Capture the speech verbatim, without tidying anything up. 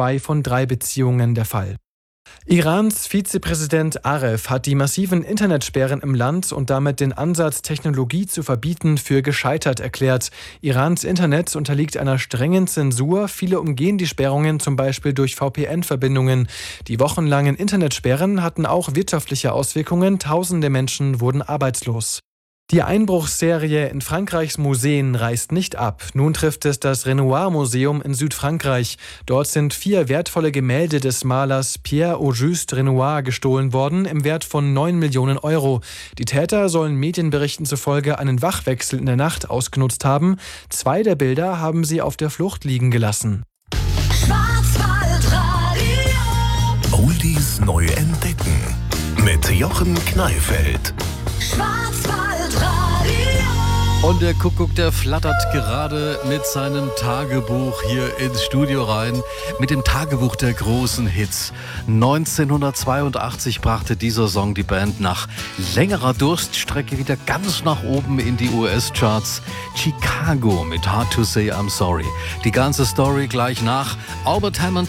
zwei von drei Beziehungen der Fall. Irans Vizepräsident Aref hat die massiven Internetsperren im Land und damit den Ansatz, Technologie zu verbieten, für gescheitert erklärt. Irans Internet unterliegt einer strengen Zensur. Viele umgehen die Sperrungen zum Beispiel durch V P N-Verbindungen. Die wochenlangen Internetsperren hatten auch wirtschaftliche Auswirkungen. Tausende Menschen wurden arbeitslos. Die Einbruchsserie in Frankreichs Museen reißt nicht ab. Nun trifft es das Renoir-Museum in Südfrankreich. Dort sind vier wertvolle Gemälde des Malers Pierre-Auguste Renoir gestohlen worden, im Wert von neun Millionen Euro. Die Täter sollen Medienberichten zufolge einen Wachwechsel in der Nacht ausgenutzt haben. Zwei der Bilder haben sie auf der Flucht liegen gelassen. Schwarzwaldradio. Oldies neu entdecken. Mit Jochen Kneifeld. Und der Kuckuck, der flattert gerade mit seinem Tagebuch hier ins Studio rein. Mit dem Tagebuch der großen Hits. neunzehnhundertzweiundachtzig brachte dieser Song die Band nach längerer Durststrecke wieder ganz nach oben in die U S-Charts. Chicago mit Hard to Say I'm Sorry. Die ganze Story gleich nach Albert Hammond